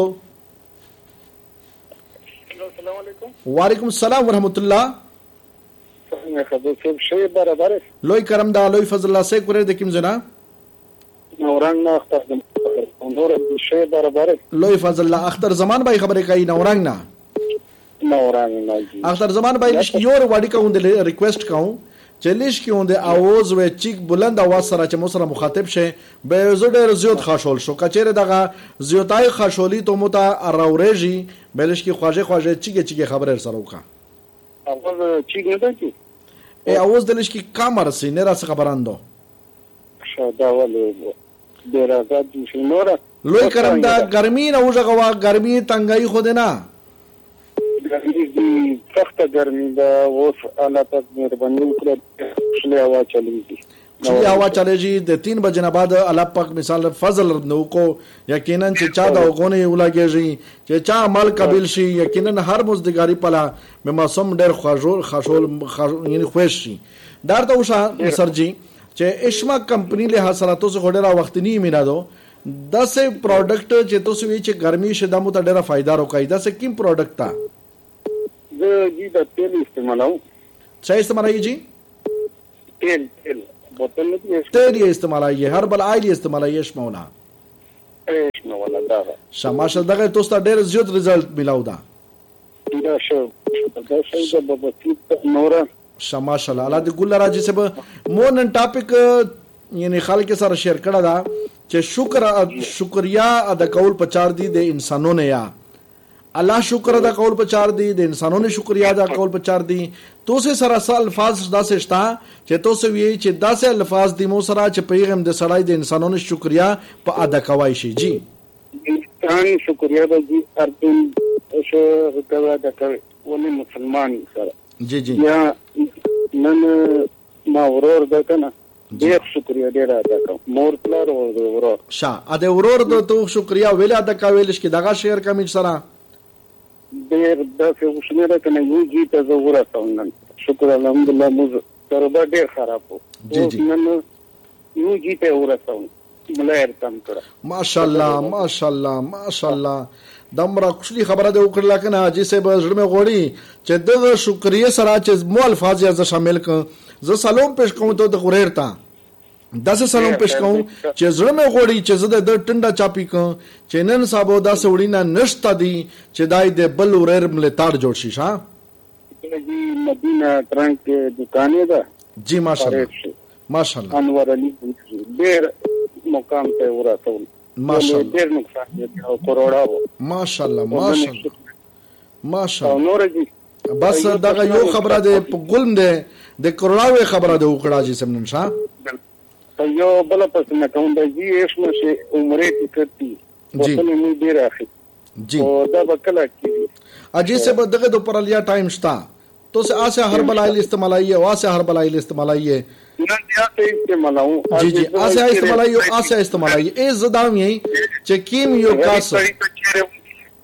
अस्सलाम वालेकुम। वालेकुम सलाम व रहमतुल्लाह। मैं खबर से शे बराबर लोई करमदा लोई फजल्ला से कुरे दे किम जना नौरंग ना अख्तर नौर शे बराबर लोई फजल्ला अख्तर जमान भाई खबरे कई नौरंग ना नौरंग ना जी अख्तर जमान भाई लिश योर वाडी का उंदे रिक्वेस्ट काऊं चलिश की उंदे आवाज व चिक बुलंद आवाज सरा च मुसरा मुखातिब शे बेजुडर जियत खाशोल शो कचेरे दगा जियताई खाशोली तो मुता अराउरेजी बेलिश की ख्वाजे ख्वाजे चिके चिके खबरे सरो का आवाज चिक न दकी ए आवाज दलिश की कामर से नेरा से खबरान दो शादा वाले देरा का जी नोरा लोई करमदा गर्मी न हो जगवा गर्मी तंगाई खो देना गर्मी की सख्त गर्मी दा वो अल्लाह तक मेहरबानी करे पिछले हवा चलेगी चली हवा चले जी दे तीन बजे न बाद अल्लाह पाक मिसाल फजल नो को यकीनन चे चादा कोने उलागे जी चे चा अमल कबिल शी यकीनन हर मुजदिगारी पला में मौसम डर खजोल खशोल यानी खुश शी दार तो उषा सर जी चे इश्मा कंपनी ले हासरातो से खोडेरा वक्त नहीं मिला दो दस प्रोडक्ट चे तो से चे गर्मी से दामो ता डेरा फायदा रोकाई दस किम प्रोडक्ट था जी दा तेल इस्तेमाल हूं सही इस्तेमाल है जी तेल तेल बोतल में तेल ये इस्तेमाल है हर्बल ऑयल इस्तेमाल है इश्मा वाला इश्मा वाला दा शमाश दगे तो sta डेर ज्यादा रिजल्ट मिलाऊ दा दा शो दा शो दा बबती नोरा शमाशाल्लाह अल्लाह दे गुल्ला राजी से मोन टॉपिक यानी खाल के सारा शेयर करा दा कि शुक्र शुक्रिया अदा कौल पचार दी दे इंसानों ने या अल्लाह शुक्र अदा कौल पचार दी दे इंसानों ने शुक्रिया अदा कौल पचार दी तो से सारा सा अल्फाज दा से स्टा चे तो से ये चे दा से अल्फाज दी मो सरा चे पैगम दे सराई दे इंसानों ने शुक्रिया प अदा कवाई शी जी इंसान शुक्रिया दा जी अर्जुन ऐसे रुकवा दा कर वो मुसलमान सर जी जी या नन मावरोर दा कना देख शुक्रिया दे रहा था मोर प्लार और वरो शा अदे वरोर दो तो शुक्रिया वेला दा का वेलिश की दगा शेयर का मिट सरा देर दा से उसने रखना यू जी ते जरूरत था उन शुक्र अल्हम्दुलिल्लाह मुझ तरबा दे खराब हो जी जी नन यू जी ते जरूरत था मलायर काम करा माशाल्लाह माशाल्लाह माशाल्लाह दमरा खुशली खबर दे उकड़ला कना जिसे बजड़ में गोड़ी चे दग शुक्रिया सरा चे मो अल्फाज या शामिल क ज सलाम पेश कहूं तो द गुरेरता दस सलाम पेश कहूं चे जड़ में गोड़ी चे जद द टंडा चापी क चे नन साबो दस उड़ीना नष्टा दी चे दाई दे बल उरेर मले ताड़ जोड़शी हां जी मदीना ट्रंक के दुकाने दा जी माशाल्लाह माशाल्लाह अनवर अली देर मुकाम पे उरा तो माशाल्लाह देर नुकसान है करोड़ा हो माशाल्लाह माशाल्लाह माशाल्लाह नूर जी बस दगा यो खबर दे गुल दे दे करोड़ावे खबर दे उकड़ा जी समन शा तो यो बला पस में कहूं जी इसमें से उम्र टिकटी जी नहीं दे रहा जी और दा बकला की अजी से दगे दो पर लिया टाइम स्टा तो से आसे हर बलाई इस्तेमाल आइए वासे हर बलाई इस्तेमाल आइए जी जी आसे इस्तेमाल आइए आसे इस्तेमाल आइए ए जदाम यही चे कीम यो कास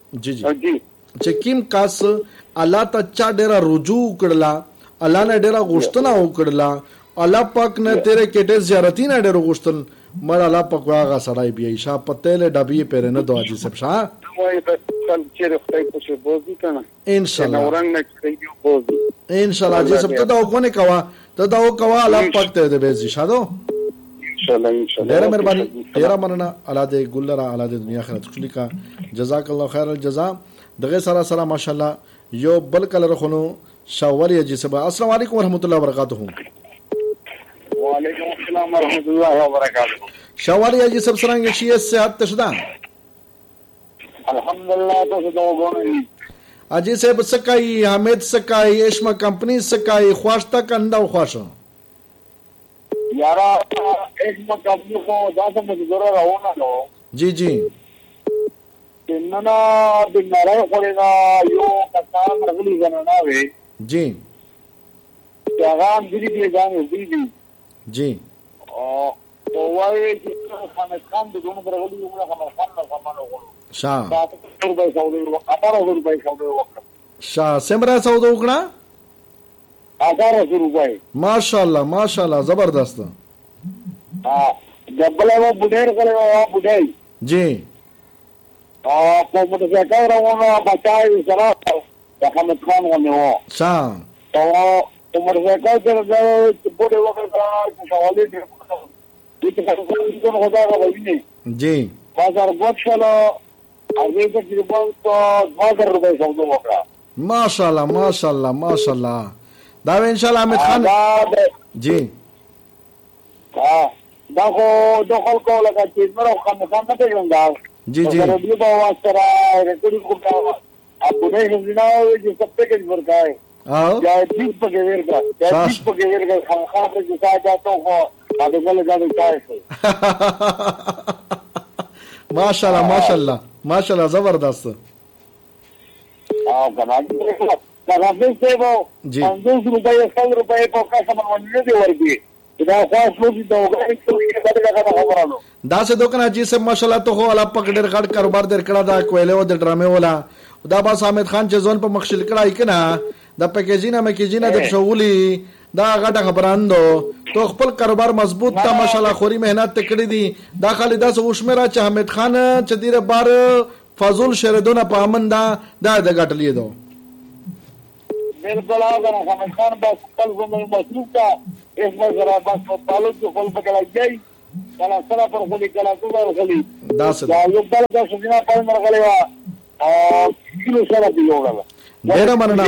جی جی جی چې کیم کاس الله ته چا ډیره رجوع کړلا الله نه ډیره غوښتنه وکړلا الله پاک نه تیرے کېټه زیارتین ډیره غوښتل مړ الله پاک واغه سړای بیا شاه پتل ډبی پیر نه دوه دي سب شاه وای په کل چې خدای په څه بوزي کنه ان شاء الله نورنګ نه کوي بوزي ان شاء الله جی سب ته دا وکونه کوا ته دا وکوا الله پاک ته دې به شادو ان شاء الله ان شاء الله ډیره مهرباني ډیره مننه الله دې ګلرا الله دې دنیا آخرت خوشالي کا جزاک الله خیر الجزاء دغه سره سره ماشاءالله یو بل کله رخونو شاولی جی سبا السلام علیکم ورحمۃ اللہ وبرکاتہ وعلیکم السلام ورحمۃ اللہ وبرکاتہ شاولی جی سب سرنګ شي صحت تشدا الحمدلله تاسو دا وګورئ اجي صاحب سکای حمید سکای اشما کمپنی سکای خواشتا کنده خواشو یارا اشما کمپنی کو دا څه مزدور راونه نو جی جی ننا د نړۍ خورنا یو کسان رغلی زنانه وي جی پیغام دې دې ځان دې دې جی او وایي چې خامد خان د دوه رغلی یو خامد خان نه سمانو شاه تاسو روپے سعودي اٹھارہ روپے سعودي وکړه شاه سمرا سعودي وکړه اٹھارہ روپے ماشاءالله ماشاءالله زبردست ها دبل و بډیر کړو و بډای جی ا په موږ څه کار راوونه بچای سره د حمد خان ونه و شاه او عمر زکات د بډای وکړه چې حواله دې دې څه څه خدا غوښني جی بازار بوښلو هغه د تریبون په دوه روپے سعودي وکړه ماشاءالله ماشاءالله ماشاءالله دا ان شاء الله حمید خان جی ها دا خو د خلکو لکه چې مرو خان خان نه پیژنده جی جی رادیو په واسطه ریکارډینګ کوم اپ نه هیڅ چې سب ته کې ورکا ہے او یا دې په کې ورکا یا دې په کې ورکا خان خان چې ځای جاتو خو هغه بل ځای ځای ماشاءالله ماشاءالله ماشاءالله زبردست او کنه دا دې څه جی پنځوس روپے سل روپے په کاسه باندې دی ورګي دا خاص لوګي دا وګړي چې دا څنګه خبرانو دا څه دوکنا جی سب ماشاءالله ته هو الله پک ډېر غړ کاروبار در کړه دا کویله او د ډرامې ولا دا با حمید خان چې ځون په مخشل کړای کنه د پیکیجینه مکیجینه د شغولي دا غټه خبراندو تو خپل کاروبار مضبوط تا ماشاءالله خوري مهنت ته کړی دي دا خالد دا وشمره چې حمید خان چې ډیره بار فضل شردونه په امن دا دا د غټلې دو بالکل هغه حمید خان بس خپل زموږ مصروف تا اس مزرا بس په تعلق خپل پکړای کلا سره پر خلی کلا سره خلی دا څه دا یو بل د سجنا په مرغلې وا او کیلو سره دی وړل ډیر مننه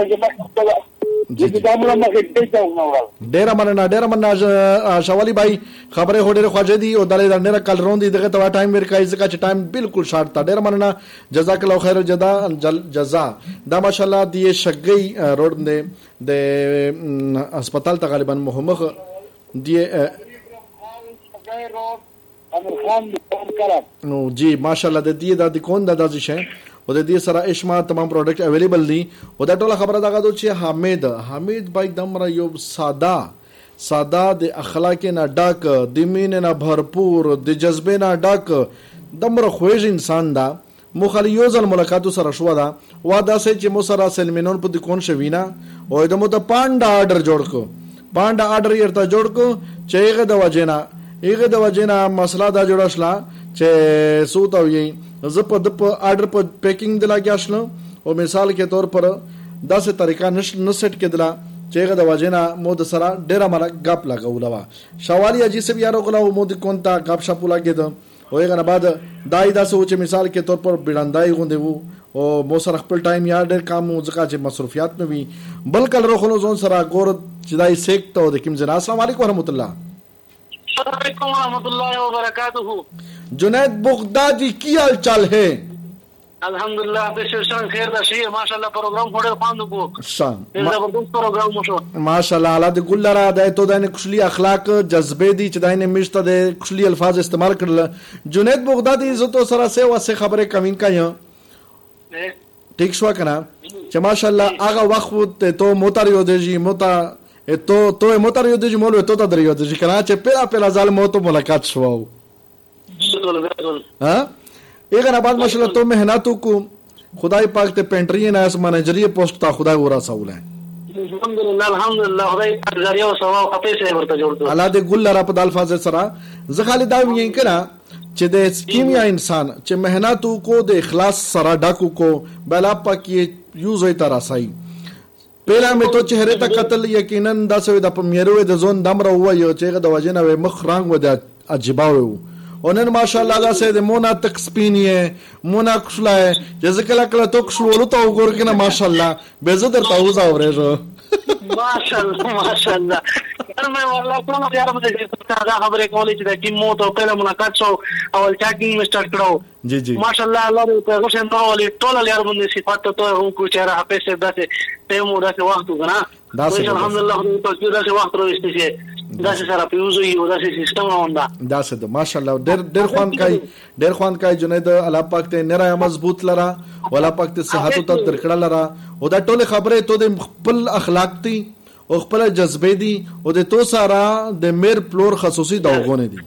جی دا موږ مخې ته تا وړل ډیر مننه ډیر مننه شوالی بھائی خبره هډره خواجه دي او دلې د نره کل روندي دغه ته ټایم ورکای ځکه چې ټایم بالکل شارټ تا ډیر مننه جزاک الله خیر جزا جزا دا ماشاءالله دی شګي روډ نه د هسپتال ته غالبا مخمخ دی نو جی ماشاءالله د دې د کون د دازي شه او د دې سره اشما تمام پروډکټ اویلیبل دي او دا ټول خبره دا غوډو چې حمید حمید بای دمر یو ساده ساده د اخلاق نه ډاک د مين نه بھرپور د جذبه نه ډاک دمر خوږ انسان دا مخالی یو ځل ملاقات سره شو دا وا دا سه چې مو سره سلمینون په د کون شوینا او د مو ته پانډا آرډر جوړ کو پانډا آرډر یرته جوړ کو چې هغه د وجینا هغه د وجینا مسله دا جوړ شلا چې سوت او یې ز په د په آرډر په پیکینګ د لاګیا شلو او مثال کې طور پر داسې طریقه نش نه سیټ کېدلا چې هغه د وجینا مو د سره ډیره مال غاپ لګولا وا شوالی اجي سب یارو غلا مو د کونتا غاپ شپ لګید او هغه نه بعد دای دا سوچ مثال کې طور پر بلندای غوندې وو او مو سره خپل ټایم یا ډیر کام ځکه چې مصروفیات مې وي بل کل روخلو زون سره ګور چې دای سیک ته د کوم ځنا السلام علیکم ورحمت الله السلام علیکم ورحمۃ اللہ وبرکاتہ جنید بغدادی کی حال چال ہے الحمدلله بشر خیر ده شي ماشاءالله پروګرام وړو پاندو کو شان زبردست پروګرام وشو ماشاءالله الله دې ګل را ده ته د کشلی اخلاق جذبه دي چې داینه مشته د کشلی الفاظ استعمال کړل جنید بغدادی عزت سره سه واسه خبره کمین کایو ٹھیک شو کنه چې ماشاءالله هغه وخت ته موتریو دیږي موتا تو تو موتریو دیږي مولو ته ته دریو دیږي کنه چې پیرا پیرا ځل مو ته ملاقات شو بالکل بالکل ها ایغه نه بعد ماشاءالله تو مهنتو کو خدای پاک ته پینټری نه اس منیجری پوسټ تا خدای ورا سوله الحمدلله الحمدلله خدای پاک ذریعہ او ثواب خپې سره ورته جوړ کړ. الله دې ګل را په الفاظ سره زه خالد دا ویم کړه چې د سکیمیا انسان چې مهنت کو د اخلاص سره ډاکو کو بلا پاک یوز وي تر اسای پهلا مې تو چهره ته قتل یقینا دا سوي د پمیرو د زون دمره و یو چې د وجنه مخ رنگ و د عجيبه و ونن ماشاءالله دا سه د مونا تک سپینیه مونا کښلای چې ځکه کله تو کښلولو ته وګور کنه ماشاءالله به زه درته وځه اورېږم ماشاءالله ماشاءالله مې والله کومه یار مې دا خبره کولې چې د ټیم مو ته په ملاقات شو اول چاټینګ مې سٹارټ کړو جی جی ماشاءالله الله دې په غوښه نو ولې ټول یار باندې صفات ته هم کو چې را په څه داسې ته مو داسې وخت وګنا الحمدلله ته چې داسې وخت رويستې شي داسې سره پیوزو یو داسې سیستم راوندا داسې د ماشاءالله ډېر ډېر خوان کوي ډېر خوان کوي جنید الله پاک ته نره مضبوط لرا ولا پاک ته صحت او تر کړه لرا او دا ټول خبره ته د خپل اخلاق دي او خپل جذبه دي او د تو سارا د میر پلور خصوصي داغونه دي.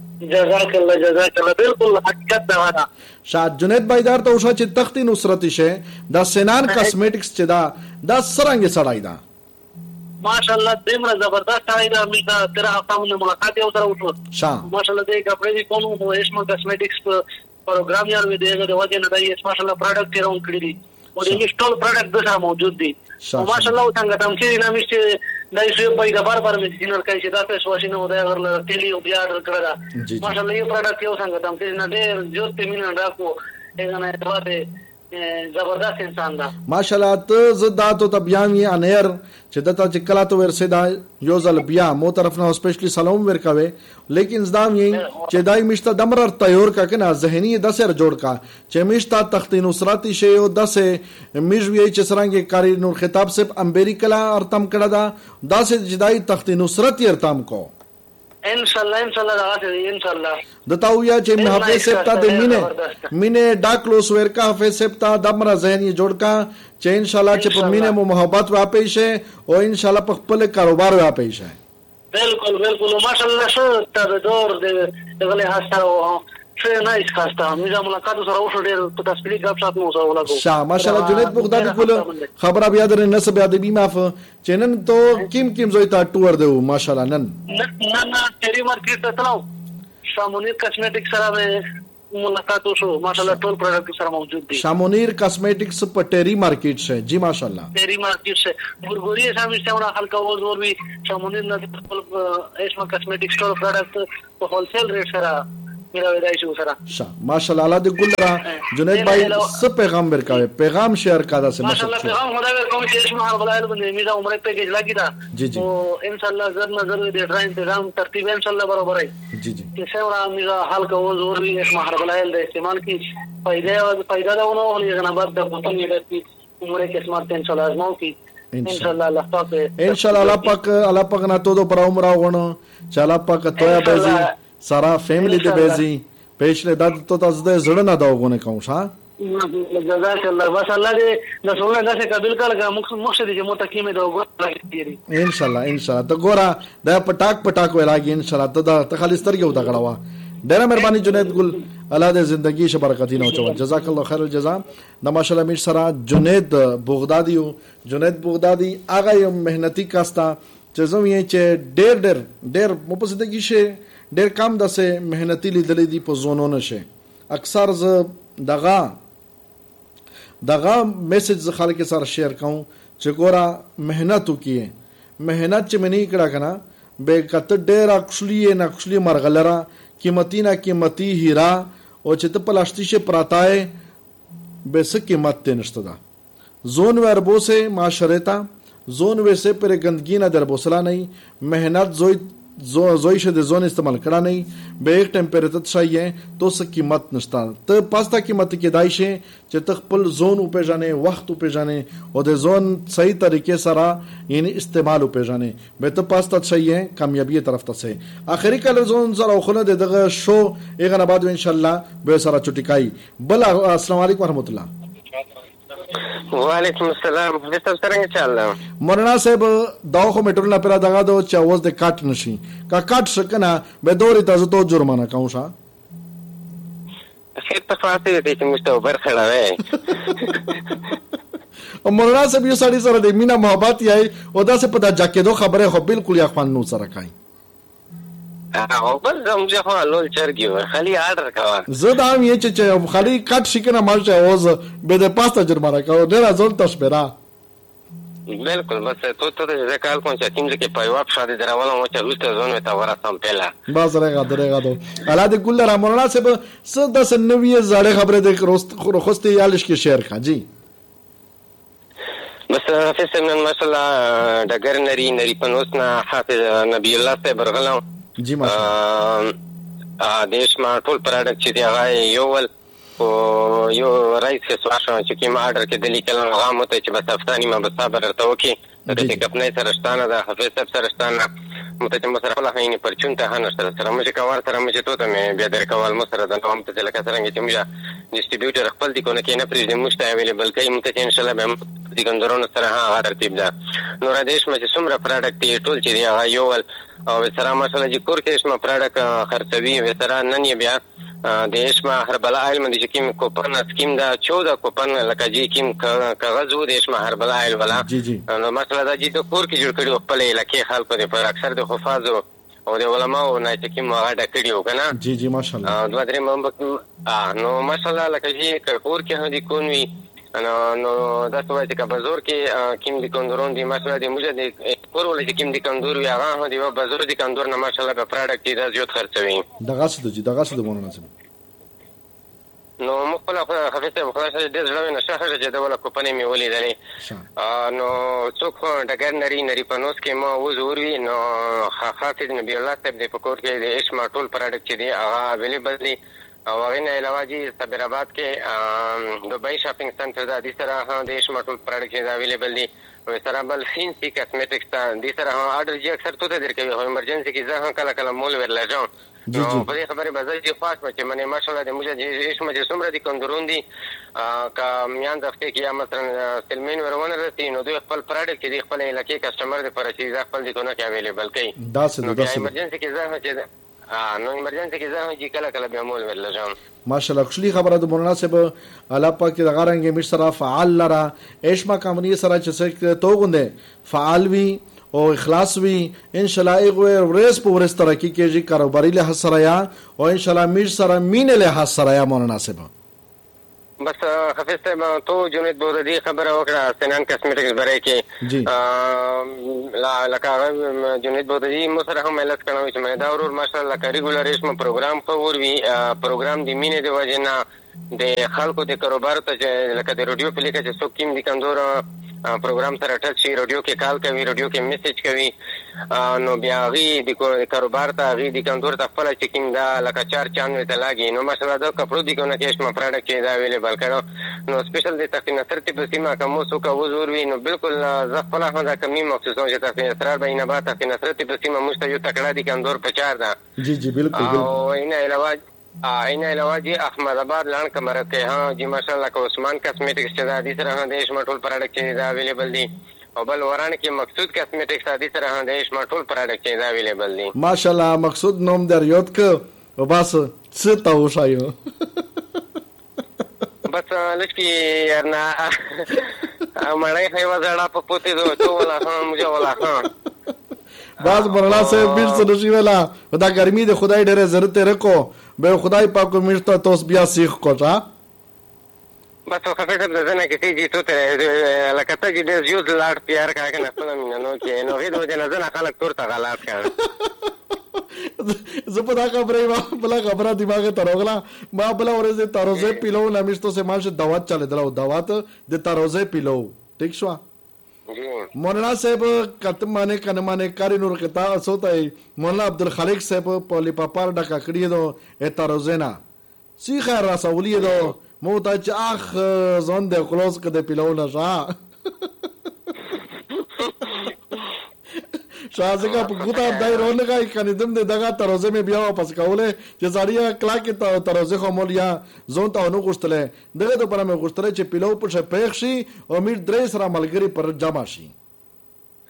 جزاک الله جزاک الله بالکل حقیقت دا ودا شاد جنید بایدار ته اوسه چې تختی نصرت شه دا سنان کاسمیټکس چې دا دا سرنګ سړای دا ماشاءالله دمر زبردست آیدا میدا تیرا هفته مونږ ملاقات یو سره وشو ماشاءالله دې کپڑے کوم نو ایشما کاسمیټکس پروګرام یار وی دیګه د وجه نه دی ماشاءالله پروډکټ راون کړی دي او دې ټول پروډکټ دغه موجود دي ماشاءالله څنګه تم چې نه مشته دای شو په دا بار بار مې سینر کوي چې دا څه واشینه ودا غرل تیلی او بیا کړه ماشاءالله یو پروډکټ یو څنګه تم چې نه دې جوړ مینه راکو اګه نه ته زبردست انسان دا ماشاءالله ته زداتو ته بیا می انیر چې دته چې کلا ته ورسې دا یو ځل بیا مو طرف نه سپیشلی سلام ورکاوه لیکن زدام یې چې دای مشته دمر تیار کا کنه ذهنی د سر جوړ کا چې مشته تخت نصرت شی او دسه میژوی چې سرنګ کاری نور خطاب سے امریکا ارتم کړه دا داسه جدای تخت نصرت ارتم کو ان شاء الله ان شاء الله راځي ان شاء الله دتاو یا چې حافظ سپتا د مینه مینه ډاکلوس ورکا حافظ سپتا دمر ذهنی جوړ کا چې ان شاء الله چې په مینه مو محبت واپې شه او ان شاء الله په خپل کاروبار واپې شه بالکل بالکل ماشاءالله شو تر دور د غلې هاستو څه نه اس کاستا مې ملاقات سره وشو ډېر په تسلیت غاب شات مو سره ولاګو شاه ماشاءالله جنید بغدادي کول خبره بیا در نسب ادبی ماف چنن تو کیم کیم زوی تا ټور دیو ماشاءالله نن نه نه تیری مارکیټ ته تلو شامونیر کاسمیټکس سره ملاقات وشو ماشاءالله ټول پروډکټ سره موجود دي شامونیر کاسمیټکس په ټری مارکیټ سے جی ماشاءالله ټری مارکیټ سے ګورګوري سامي څونه خلک او زور وی شامونیر نه خپل ایشما کاسمیټکس ټول پروډکټ په هول سیل ریټ سره شا ماشاءالله الله دې ګل را جنید بھائی څه پیغام ورکاوه پیغام شیر کا دا سه ماشاءالله پیغام خدا ورکوم چې اسمه هر بلایل باندې میدا عمره پیکیج لګی دا جی جی او ان شاء الله زر نظر دې ډراین تنظیم ترتیب ان شاء الله برابر ہے جی جی چې څورا میدا حل کو زور وی اسمه هر بلایل د استعمال کی فائدہ او فائدہ دا ونه ولې جنابات د وطن دې کی عمره کې اسمه ان شاء الله ازمو کی ان شاء الله الله پاک ان شاء الله الله پاک الله پاک نه تو دو پر عمره ونه چې الله پاک تویا بزی سارا فیملی دې بزی پېښله د ته تاسو د زړه نه داغونه کوم ښا جزاک الله بس الله دې د سونه داسې قبول کړه مقصد دې مو تکیمه دا وګورئ ان شاء الله ان شاء الله ته ګورا د پټاک پټاک ولاږي ان شاء الله ته ته خالص ترګو دا غړوا ډېر مهرباني جنید ګل الله دې زندگی شه برکتی نو چول جزاک الله خیر الجزاء د ماشاءالله میر سره جنید بغدادي جنید بغدادي هغه یو مهنتي کاستا چې زموږ یې چې ډېر ډېر ډېر مو په زندگی شه ډېر کم داسې مهنتي لیدلې دي په زونونه شه اکثر ز دغه دغه میسج ز خلک سره شیر کوم چې ګورا مهنت وکي مهنت چې منی کړه کنه به کته ډېر اکشلی نه اکشلی مرغلره قیمتي نه قیمتي هیرا او چې ته پلاشتي شه پراتای به څه قیمت ته نشته دا زون وربوسه معاشرتا زون ویسه پر گندگی نه در بوسلا نه مهنت زوی زو زوی شه د زون استعمال کړه نه به یک ټمپریچر شایې تو څه قیمت نشته ته پاستا قیمت کې دای شي چې ته خپل زون او پیژنې وخت او پیژنې او د زون صحیح طریقې سره یعنی استعمال او پیژنې به ته پاستا شایې کامیابی طرف ته سي اخري کله زون سره خو نه دغه شو ایغه نه بعد ان شاء الله به سره چټکای بل السلام علیکم ورحمت الله وعلیکم السلام تاسو څنګه چاله مولانا صاحب دا خو میټر نه پیرا دغه د چاوز د کاټ نشي کا کاټ شکنه به دوري تاسو ته جرمانه کوم شا خیر په خاطر دې چې موږ ته برخړاوي او مولانا صاحب یو سړی سره د مینا محبت یې او دا څه په دا جاکېدو خبره خو بالکل یا خوان نو سره کوي او بل زموږ خو لول چرګي ور خالي آرډر کاوه زه دا هم یې چې خالي کټ شي کنه ماشه اوس به د پاستا جرمانه کاوه ډیر ځول تشبرا بالکل بس تو ته د کال کوم چې تیم کې پایواب شاده دراواله مو چې روسته زونه تا ورسم پهلا بس رګا درګا دو الا د ګل را مولانا صاحب څه د سنوي زړه خبره د خوسته یالش کې شعر کا جی بس حافظ نن مثلا ډګر نری نری پنوسنا حافظ نبی الله صاحب برغلم جی ماشاءالله ا دیش ما ټول پروډکټ چې دی هغه یو ول او یو رئیس کې سواشو چې کوم آرډر کې د لیکل هغه مته چې بس افغاني ما بس صبر ورته وکي د دې کپنې سره شتانه د حافظ صاحب سره شتانه مته چې مسره خپل هیني پرچون ته هنه سره سره مې کاوه سره مې ته ته مې بیا در کول مسره د نوم ته لکه څنګه چې موږ ډیسټریبیوټر خپل دي کو نه کې نه پرې موږ ته اویلیبل کوي مته چې ان شاء الله به دي ګندرونو سره ها ترتیب ده نو را دیش مې څومره پروډکټ ټول چې هغه یو ول او سره ماشاءالله چې کور کې اسمه پروډکټ خرڅوي و سره نن یې بیا د اسمه هربلا علم د کوم کوپن سکیم دا چودہ کوپن لکه جی کوم کاغذ و د اسمه هربلا علم ولا نو ماشاءالله دا چې کور کې جوړ کړي خپل علاقې خلکو د پر اکثر د حفاظ او د علماء نه چې کوم هغه ډکړي وکنه جی جی ماشاءالله دوه درې ممبک نو ماشاءالله لکه چې کور کې هدي کونوي نو نو دا څه وایي چې بازار کې کوم دي کندورون دي ماشاءالله د موږ د کور ولې کوم دي کندور وی هغه دی بازار دي کندور نه ماشاءالله په پروډکټ دا زیات خرڅوي دغه څه دي دغه څه د مولانا صاحب نو مخبل حافظ صاحب خلاص دې ځلوي نشه هغه چې دا ولا کوپنې مې ولیدلې نو څوک ډګر نری نری پنوس کې ما وزوري نو حافظ نبی الله صاحب د پکور کې د اسما ټول پروډکټ دي هغه اویلیبل دي او هغه نه علاوه جی صبر آباد کې دوبۍ شاپینګ سنټر دا د سره د اسما ټول پروډکټ دي اویلیبل دي او سره بل فینسي کاسمیټکس د سره آرډر جی اکثر ته درکوي هو ایمرجنسي کې ځه کله کله مول ورلځم نو په دې خبره به زه چې خاص مچ منه ماشاءالله د موږ اسما چې څومره دي کندرون دي کا میان دغه کې یا مثلا سلمین ورونه رسي نو دوی خپل پروډکټ دي خپل علاقې کسٹمر د پر چې خپل دي کو نه کې اویلیبل کوي دا څه دا څه ایمرجنسي کې ځه چې نو ایمرجنسي کې ځه چې کله کله به مول ورلځم ماشاءالله خوشلی خبره د مولانا صاحب الله پاک د غارنګ مش سره فعال لرا اسما کمنی سره چې څه توغنده فعال وی او اخلاص وی ان شاء الله ایغه ورس په ورس ترقی کېږي کاروباري له سره یا او ان شاء الله مش سره مين له سره یا مولانا صاحب بس حافظ صاحب تو جنید بودی خبر وکړه سنان کاسمیټکس برای کې لا لکه جنید بودی مو سره هم ملت کړو چې مې دا ورور ماشاءالله ریګولر اسمه پروګرام خور وی پروګرام دی مینه دی وجنه د خلکو د کاروبار ته لکه د رادیو په لیکه چې څوکیم دي کندور پروګرام سره ټچ شي رادیو کې کال کوي رادیو کې میسج کوي نو بیا غي د کاروبار ته غي د کندور ته خپل چیکینګ دا لکه چار چانه ته لاګي نو ماشاءالله دا کپړو دي کو نه کېش ما پروډکټ دا اویلیبل کړو نو سپیشل د تخینه ترتیب سیمه کوم سو کا وزور وی نو بالکل زغفل احمد کمی مخصوص چې تاسو اسرار بینه با تخینه ترتیب سیمه مشته تکړه دي کندور په چار دا جی جی بالکل او اینه علاوه اینه علاوه جی احمد آباد لان کمر کې ها جی ماشاءالله کو عثمان کاسمیټکس چې دا د سره دیش مټول پروډکټ دا اویلیبل دي او بل وران کې مقصود کاسمیټکس د سره دیش مټول پروډکټ دا اویلیبل دي ماشاءالله مقصود نوم در یاد ک او بس څه تا وشایو بس لکه یارنا مړی هي وځړه په پوتې دو ته ولا هم مجه ولا هم باز مولانا صاحب بیر څه نشي ویلا دا ګرمي د خدای ډېره ضرورت رکو به خدای پاک میشته توس بیا سیخ کوټا بس خو خفه ده زنه کې چې تو ته لکه ته چې د یو لاړ پیار کاګه نه خپل مين نو کې نو هیڅ وجه نه زنه خلک تور ته غلط کړ زه په دا خبره ما بلا خبره دماغ ته راغله ما بلا ورځ تاروزه پیلو نمیشتو سه مال شه دعوت چاله درو دعوت د تاروزه پیلو ٹھیک شو مولانا صاحب کتم معنی کنه معنی کاری نور کتا سوتا مولانا عبدالخالق صاحب پولی پاپار ډکا کړی دو اته روزنا سی خیر رسولی دو مو ته چې اخ زون د خلاص کده پیلو نشا شازګه په ګوتا دای رونګای کنه دم د دغه تروزه مې بیا واپس کوله چې زړیا کلا کې تروزه خو مولیا زون ته نو غوښتله دغه ته پر مې غوښتله چې پیلو په شپېخ شي او مې درې سره ملګری پر جمع شي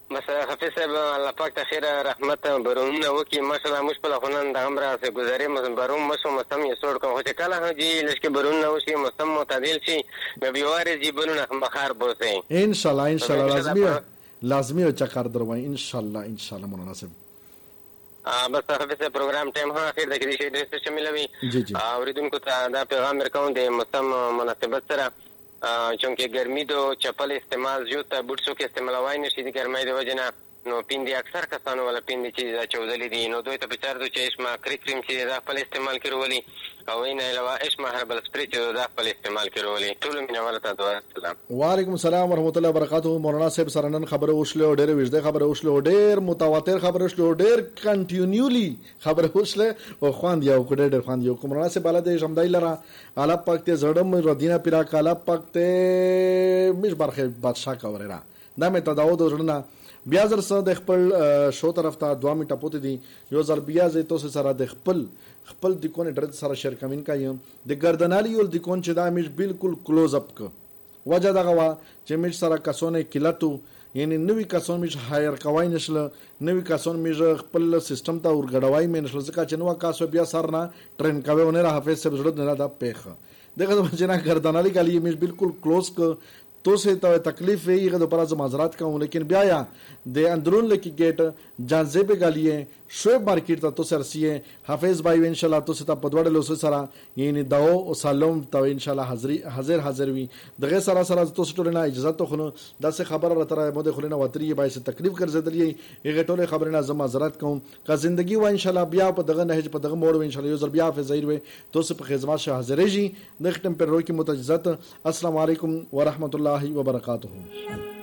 بس حافظ صاحب الله پاک ته خیر رحمت برونونه وکي ماشاءالله موږ په خونن د امر سره گزارې مزم برون مشو مستم یې سوړ کوم چې کله هجی لشکې برونه وشي مستم معتدل شي به بیواره جیبونه بخار بوسي ان شاء الله ان شاء الله لازمي لازمي او چکر دروي ان شاء الله ان شاء الله مناسب بس حافظ پروګرام ټایم ها اخر د کې شي د شاملوي جی جی اوریدونکو ته دا پیغام ورکوم د مستم مناسبت سره چونکه ګرمي دو چپل استعمال جو ته بوټسو کې استعمالوای نشي د ګرمۍ د وجنه نو پیندي اکثر کسانو ولا پیندي چې دا چودلې دي نو دوی ته په چار دو چې اسما کریم چې دا خپل استعمال کړولي او نه علاوه اسما هربل سپری چې دا خپل استعمال کړولي ټول مینه ورته دعا السلام وعلیکم السلام ورحمت الله وبرکاتہ مولانا صاحب سره نن خبره وشله ډېر وژده خبره وشله ډېر متواتر خبره وشله ډېر کنټینیولی خبره وشله او خوان یو کډه ډېر خوان یو مولانا صاحب بالا د شمدای لرا اعلی پاک ته زړم ردینا پیرا کالا پاک ته مش برخه بادشاہ کورا دا مې تداو د ورنه بیا زر سره د خپل شو طرف ته دوه میټه پوت دي یو ځل بیا زه تاسو سره د خپل خپل د کون ډر سره شیر کمین کایم د ګردنالي ول د کون چې دا مش بالکل کلوز اپ ک وجه دغه وا چې مش سره کسونه کلاتو یعنی نوې کسون مش هایر کوي نشله نوې کسون مش خپل سیستم ته ورګډوي مې نشله ځکه چې نو کاسو بیا سره ټرین کوي ونه را حافظ سب ضرورت نه دا پیخه دغه چې نه ګردنالي کلی مش بالکل کلوز ک تو سے تو تکلیف ہے یہ پر از معذرات کا ہوں لیکن بیایا دے اندرون لکی گیٹ جانزے پہ گالیے شعیب مارکیٹ تا تو سرسیے حافظ بھائی انشاءاللہ تو سے تا پدوڑ لو سے سرا یعنی داو او سالوم تو انشاءاللہ حاضری حاضر حاضر وی دغه سرا سرا تو سے ټولنا اجازه تو خلو دا سے خبر را تر مو خلنا وتری بای سے تکلیف کر زدلی یہ ټوله خبرنا ز معذرات کوم کا زندگی و انشاءاللہ بیا په دغه نهج په دغه موړ انشاءاللہ یو زر بیا په ظاهر وي تو سے په خدمت شه حاضر جی د ختم پر رو کی متجزات السلام علیکم ورحمۃ اللہ وبرکاتہ.